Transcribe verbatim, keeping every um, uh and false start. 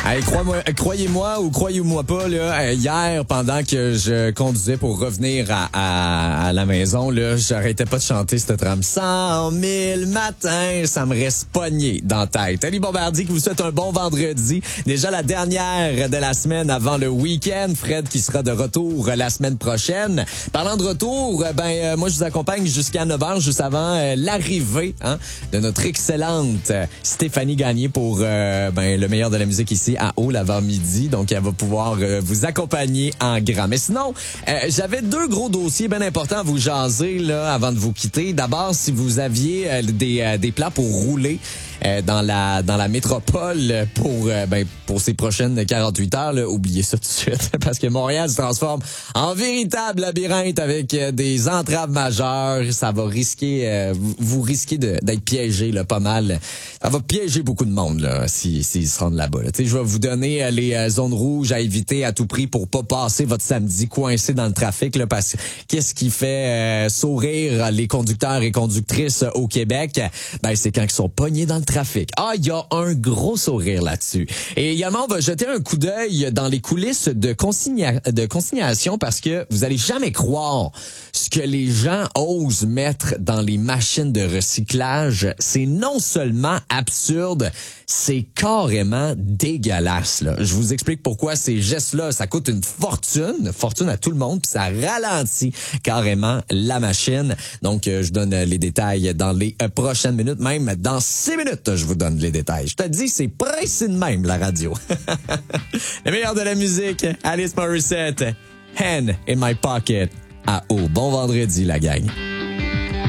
Hey, crois-moi, croyez-moi ou croyez-moi pas, là, hier, pendant que je conduisais pour revenir à, à, à la maison, là, j'arrêtais pas de chanter cette trame. Cent mille matins, ça me reste pogné dans la tête. Ali Bombardier qui vous souhaite un bon vendredi. Déjà la dernière de la semaine avant le week-end. Fred qui sera de retour la semaine prochaine. Parlant de retour, ben euh, moi je vous accompagne jusqu'à neuf heures, juste avant euh, l'arrivée hein, de notre excellente Stéphanie Gagné pour euh, ben, le meilleur de la musique ici à Haut l'avant-midi. Donc, elle va pouvoir euh, vous accompagner en grand. Mais sinon, euh, j'avais deux gros dossiers bien importants à vous jaser là avant de vous quitter. D'abord, si vous aviez euh, des, euh, des plats pour rouler euh, dans la dans la métropole pour euh, ben pour ces prochaines quarante-huit heures, là, oubliez ça tout de suite parce que Montréal se transforme en véritable labyrinthe avec euh, des entraves majeures. Ça va risquer, euh, vous, vous risquez de, d'être piégé là, pas mal. Ça va piéger beaucoup de monde là si s'ils se rendent là-bas. Là. Tu sais, je vais vous donner euh, les euh, zones rouges à éviter à tout prix pour pas passer votre samedi coincé dans le trafic là, parce que qu'est-ce qui fait euh, sourire les conducteurs et conductrices euh, au Québec? Ben c'est quand ils sont pognés dans le trafic. Ah, il y a un gros sourire là-dessus. Et également, on va jeter un coup d'œil dans les coulisses de, consigna- de consignation parce que vous allez jamais croire ce que les gens osent mettre dans les machines de recyclage. C'est non seulement absurde, c'est carrément dégueulasse. Là. Je vous explique pourquoi ces gestes-là, ça coûte une fortune, fortune à tout le monde, puis ça ralentit carrément la machine. Donc, euh, je donne les détails dans les euh, prochaines minutes, même dans six minutes, je vous donne les détails. Je te dis, c'est pressé de même, la radio. Le meilleur de la musique, Alice Morissette, Hand in my pocket. À haut. Bon vendredi, la gang.